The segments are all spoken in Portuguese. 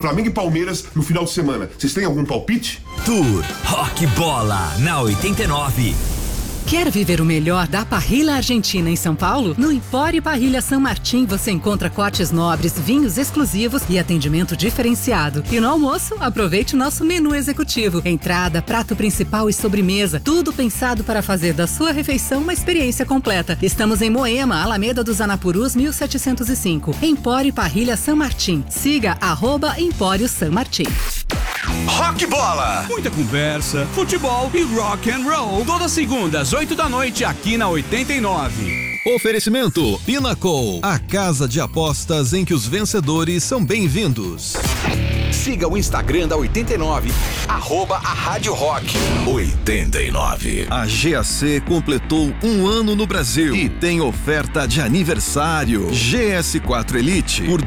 Flamengo e Palmeiras no final de semana. Vocês têm algum palpite? Tour Rock Bola na 89. Quer viver o melhor da parrilha argentina em São Paulo? No Empório Parrilha San Martín você encontra cortes nobres, vinhos exclusivos e atendimento diferenciado. E no almoço, aproveite o nosso menu executivo. Entrada, prato principal e sobremesa. Tudo pensado para fazer da sua refeição uma experiência completa. Estamos em Moema, Alameda dos Anapurus, 1705. Empório Parrilha San Martín. Siga @Empório San Martín. Rock Bola. Muita conversa, futebol e rock and roll. Todas segundas, 8 da noite, aqui na 89. Oferecimento Pinnacle, a casa de apostas em que os vencedores são bem-vindos. Siga o Instagram da 89, @a Rádio Rock 89. A GAC completou 1 ano no Brasil e tem oferta de aniversário. GS4 Elite por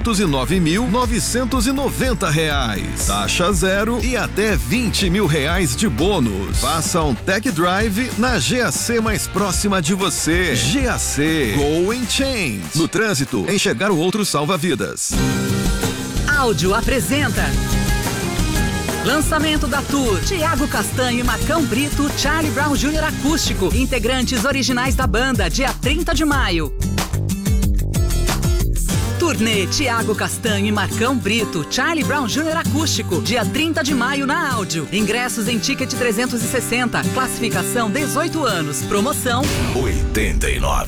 R$209.990. Taxa zero e até R$20.000 de bônus. Faça um tech drive na GAC mais próxima de você. GAC Go and Change. No trânsito, enxergar o outro salva-vidas. Áudio apresenta lançamento da Tour Thiago Castanho e Marcão Brito, Charlie Brown Jr. Acústico, integrantes originais da banda, dia 30 de maio. Turnê Thiago Castanho e Marcão Brito, Charlie Brown Jr. Acústico, dia 30 de maio na Áudio. Ingressos em Ticket 360, classificação 18 anos, promoção 89.